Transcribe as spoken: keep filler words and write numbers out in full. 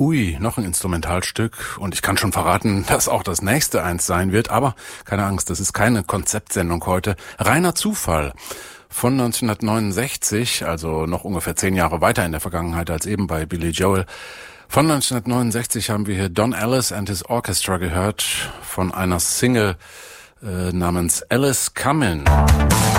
Ui, noch ein Instrumentalstück und ich kann schon verraten, dass auch das nächste eins sein wird, aber keine Angst, das ist keine Konzeptsendung heute. Reiner Zufall. Von neunzehnhundertneunundsechzig, also noch ungefähr zehn Jahre weiter in der Vergangenheit als eben bei Billy Joel. Von neunzehnhundertneunundsechzig haben wir hier Don Ellis and his Orchestra gehört von einer Single äh, namens Alice Come In.